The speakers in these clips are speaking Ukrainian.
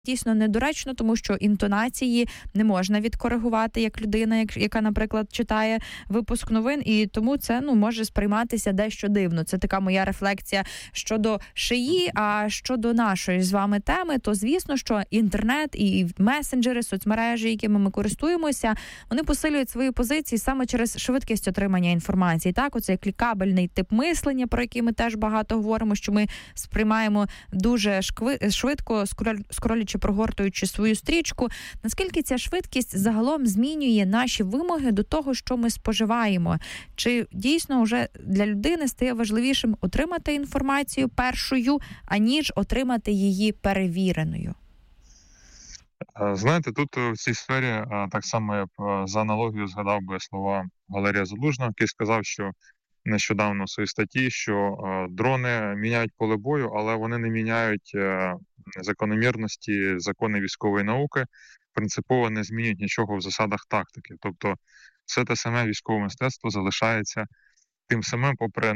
дійсно недоречно, тому що інтонації не можна відкоригувати як людина, яка, наприклад, читає випуск новин, і тому це може сприйматися дещо дивно. Це така моя рефлексія щодо шиї, а щодо нашої з вами теми, то звісно, що інтернет і месенджери, соцмережі, якими ми користуємося, вони посилюють свої позиції саме через швидкість отримання інформації. Так, оцей клікабельний тип мислення, про який ми теж багато говоримо, що ми сприймаємо дуже швидко, скролячи, прогортуючи свою стрічку. Наскільки ця швидкість загалом змінює наші вимоги до того, що ми споживаємо? Чи дійсно вже для людини стає важливішим отримати інформацію першою, аніж отримати її перевіреною? Знаєте, тут в цій сфері так само я б за аналогію згадав би слова Валерія Залужного, який сказав, що нещодавно в своїй статті, що дрони міняють поле бою, але вони не міняють закономірності, закони військової науки, принципово не змінюють нічого в засадах тактики. Тобто все те саме військове мистецтво залишається тим самим, попри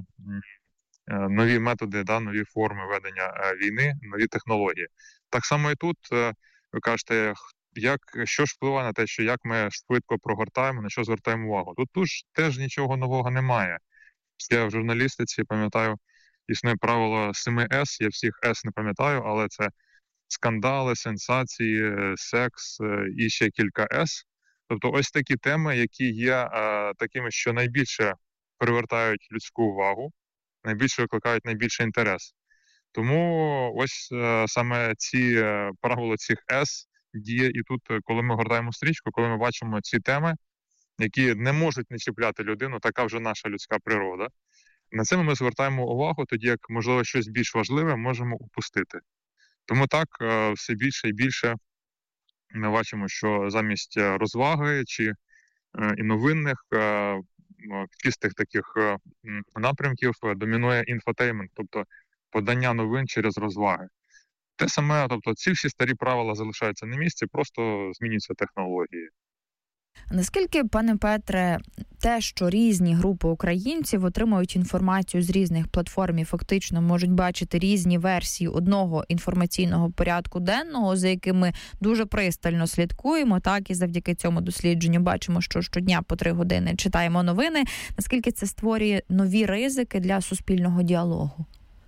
нові методи, нові форми ведення війни, нові технології. Так само і тут, ви кажете, що ж впливає на те, що як ми швидко прогортаємо, на що звертаємо увагу. Тут теж нічого нового немає. Я в журналістиці пам'ятаю, існує правило 7 С, я всіх С не пам'ятаю, але це скандали, сенсації, секс і ще кілька С. Тобто ось такі теми, які є такими, що найбільше привертають людську увагу, найбільше викликають найбільший інтерес. Тому ось саме ці правила цих С діє і тут, коли ми гортаємо стрічку, коли ми бачимо ці теми, які не можуть не чіпляти людину, така вже наша людська природа. На це ми звертаємо увагу, тоді як, можливо, щось більш важливе можемо упустити. Тому так, все більше і більше ми бачимо, що замість розваги чи і новинних кістих таких напрямків домінує інфотеймент, тобто подання новин через розваги. Те саме, тобто ці всі старі правила залишаються на місці, просто змінюються технології. Наскільки, пане Петре, те, що різні групи українців отримують інформацію з різних платформ і фактично можуть бачити різні версії одного інформаційного порядку денного, за яким ми дуже пристально слідкуємо, так, і завдяки цьому дослідженню бачимо, що щодня по 3 години читаємо новини, наскільки це створює нові ризики для суспільного діалогу?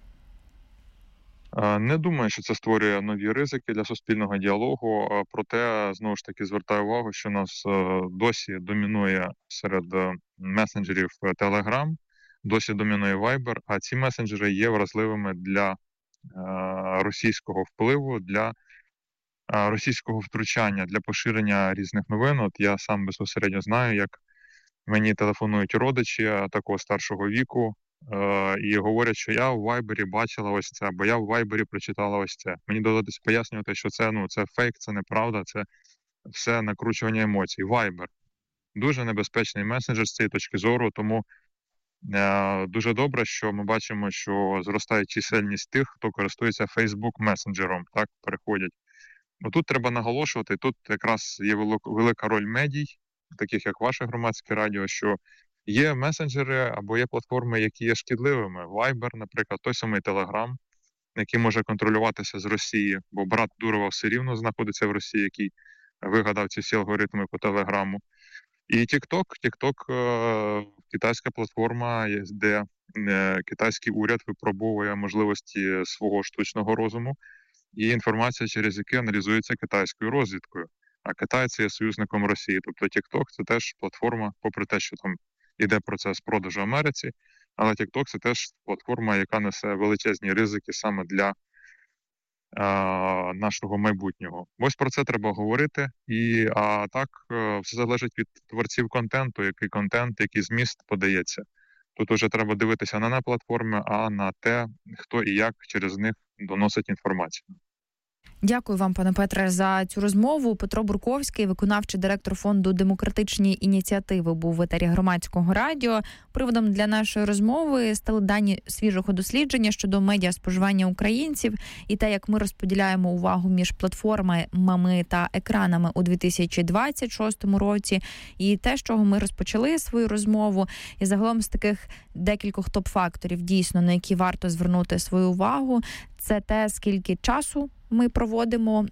Не думаю, що це створює нові ризики для суспільного діалогу, проте, знову ж таки, звертаю увагу, що у нас досі домінує серед месенджерів Telegram, досі домінує Viber, а ці месенджери є вразливими для російського впливу, для російського втручання, для поширення різних новин. От я сам безпосередньо знаю, як мені телефонують родичі такого старшого віку, і говорять, що я в Вайбері бачила ось це, або я в Вайбері прочитала ось це. Мені доводиться пояснювати, що це фейк, це неправда, це все накручування емоцій. Вайбер – дуже небезпечний месенджер з цієї точки зору, тому дуже добре, що ми бачимо, що зростає чисельність тих, хто користується Facebook месенджером, так, переходять. Тут треба наголошувати, тут якраз є велика роль медій, таких як ваше громадське радіо, що є месенджери або є платформи, які є шкідливими. Viber, наприклад, той самий Telegram, який може контролюватися з Росії, бо брат Дурова все рівно знаходиться в Росії, який вигадав ці всі алгоритми по Телеграму. І TikTok, китайська платформа, де китайський уряд випробовує можливості свого штучного розуму, і інформація, через яку аналізується китайською розвідкою. А Китай – це є союзником Росії. Тобто TikTok – це теж платформа, попри те, що там іде процес продажу в Америці, але TikTok – це теж платформа, яка несе величезні ризики саме для нашого майбутнього. Ось про це треба говорити. А так, все залежить від творців контенту, який контент, який зміст подається. Тут уже треба дивитися не на платформи, а на те, хто і як через них доносить інформацію. Дякую вам, пане Петре, за цю розмову. Петро Бурковський, виконавчий директор фонду «Демократичні ініціативи», був в етері Громадського радіо. Приводом для нашої розмови стали дані свіжого дослідження щодо медіаспоживання українців і те, як ми розподіляємо увагу між платформами та екранами у 2026 році. І те, з чого ми розпочали свою розмову, і загалом з таких декількох топ-факторів, дійсно, на які варто звернути свою увагу, це те, скільки часу ми проводимо